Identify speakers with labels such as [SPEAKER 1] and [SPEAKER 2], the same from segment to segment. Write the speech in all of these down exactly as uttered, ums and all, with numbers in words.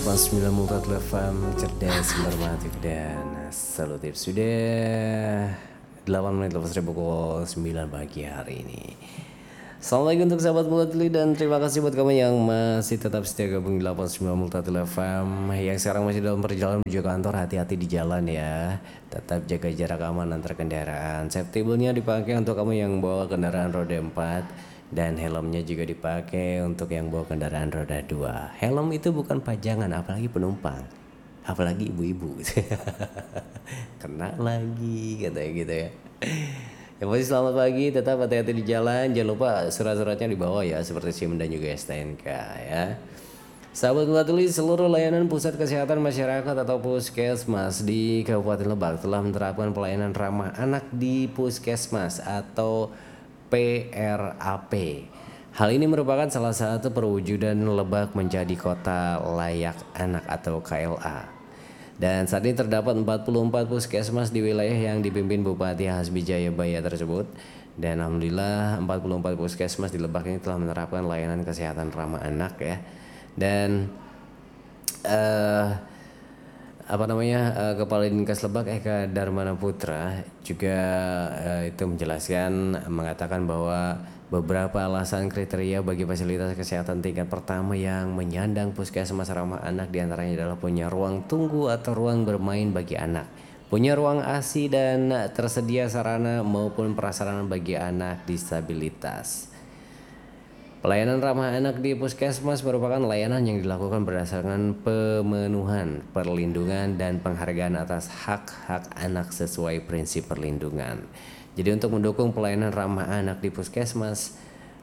[SPEAKER 1] delapan puluh sembilan Multatul F M, cerdas, informatif, dan solutif. Sudah delapan menit lepas dari pukul sembilan pagi hari ini. Assalamualaikum untuk sahabat Multatul, dan terima kasih buat kamu yang masih tetap setia gabung di delapan puluh sembilan Multatul F M. Yang sekarang masih dalam perjalanan menuju kantor, hati-hati di jalan ya. Tetap jaga jarak aman antar kendaraan. Safety belt-nya dipakai untuk kamu yang bawa kendaraan roda empat. Dan helmnya juga dipakai untuk yang bawa kendaraan roda dua. Helm itu bukan pajangan, apalagi penumpang, apalagi ibu-ibu. Kena lagi katanya gitu ya. Yang pasti selamat pagi, tetap hati-hati di jalan. Jangan lupa surat-suratnya dibawa ya, seperti SIM dan juga S T N K ya. Sahabat Multatul, seluruh layanan pusat kesehatan masyarakat atau puskesmas di Kabupaten Lebak telah menerapkan pelayanan ramah anak di puskesmas atau P R A P. Hal ini merupakan salah satu perwujudan Lebak menjadi kota layak anak atau K L A. Dan saat ini terdapat empat puluh empat puskesmas di wilayah yang dipimpin Bupati Hasbi Jayabaya tersebut. Dan alhamdulillah empat puluh empat puskesmas di Lebak ini telah menerapkan layanan kesehatan ramah anak ya. Dan uh, apa namanya uh, Kepala Dinkes Lebak Eka Darmana Putra juga uh, itu menjelaskan, mengatakan bahwa beberapa alasan kriteria bagi fasilitas kesehatan tingkat pertama yang menyandang puskesmas ramah anak diantaranya adalah punya ruang tunggu atau ruang bermain bagi anak, punya ruang A S I dan tersedia sarana maupun prasarana bagi anak disabilitas. Pelayanan ramah anak di puskesmas merupakan layanan yang dilakukan berdasarkan pemenuhan, perlindungan, dan penghargaan atas hak-hak anak sesuai prinsip perlindungan. Jadi untuk mendukung pelayanan ramah anak di puskesmas,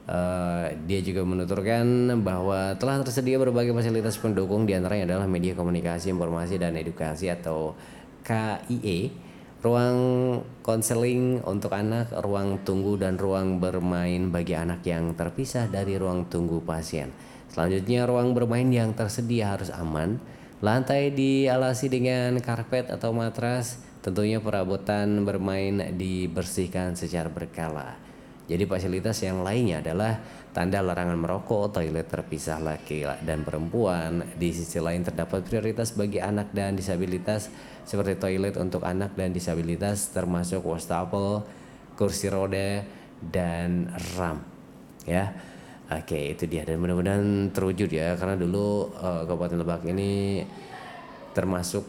[SPEAKER 1] uh, dia juga menuturkan bahwa telah tersedia berbagai fasilitas pendukung, diantaranya adalah media komunikasi, informasi, dan edukasi atau K I E, ruang konseling untuk anak, ruang tunggu, dan ruang bermain bagi anak yang terpisah dari ruang tunggu pasien. Selanjutnya, ruang bermain yang tersedia harus aman, lantai dialasi dengan karpet atau matras, tentunya perabotan bermain dibersihkan secara berkala. Jadi fasilitas yang lainnya adalah tanda larangan merokok, toilet terpisah laki dan perempuan. Di sisi lain terdapat prioritas bagi anak dan disabilitas seperti toilet untuk anak dan disabilitas termasuk wastafel, kursi roda, dan ramp ya. Oke, itu dia, dan mudah-mudahan terwujud ya, karena dulu uh, Kabupaten Lebak ini termasuk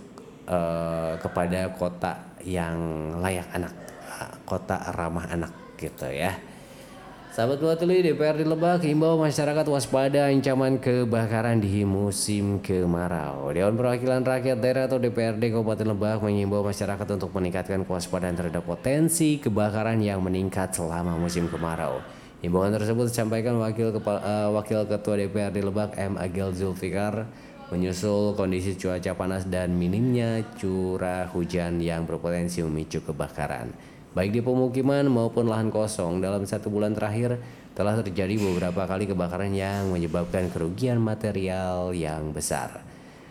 [SPEAKER 1] uh, kepada kota yang layak anak, kota ramah anak gitu ya. Sahabat Multatul, D P R D Lebak himbau masyarakat waspada ancaman kebakaran di musim kemarau. Dewan Perwakilan Rakyat Daerah atau D P R D Kabupaten Lebak mengimbau masyarakat untuk meningkatkan kewaspadaan terhadap potensi kebakaran yang meningkat selama musim kemarau. Himbauan tersebut disampaikan Wakil Kepala, uh, Wakil Ketua D P R D Lebak M. Agil Zulfikar menyusul kondisi cuaca panas dan minimnya curah hujan yang berpotensi memicu kebakaran baik di pemukiman maupun lahan kosong. Dalam satu bulan terakhir telah terjadi beberapa kali kebakaran yang menyebabkan kerugian material yang besar.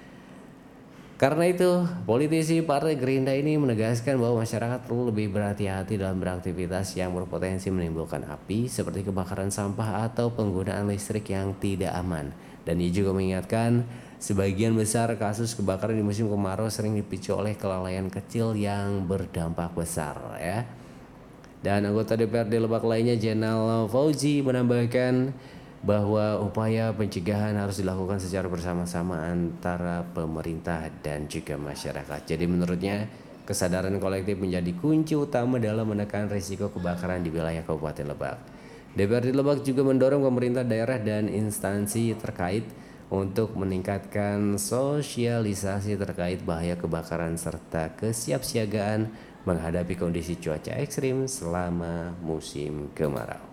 [SPEAKER 1] Karena itu, politisi Partai Gerindra ini menegaskan bahwa masyarakat perlu lebih berhati-hati dalam beraktivitas yang berpotensi menimbulkan api seperti kebakaran sampah atau penggunaan listrik yang tidak aman. Dan ia juga mengingatkan sebagian besar kasus kebakaran di musim kemarau sering dipicu oleh kelalaian kecil yang berdampak besar ya. Dan anggota D P R D Lebak lainnya Jenal Fauzi menambahkan bahwa upaya pencegahan harus dilakukan secara bersama-sama antara pemerintah dan juga masyarakat. Jadi menurutnya kesadaran kolektif menjadi kunci utama dalam menekan risiko kebakaran di wilayah Kabupaten Lebak. D P R D Lebak juga mendorong pemerintah daerah dan instansi terkait untuk meningkatkan sosialisasi terkait bahaya kebakaran serta kesiapsiagaan menghadapi kondisi cuaca ekstrim selama musim kemarau.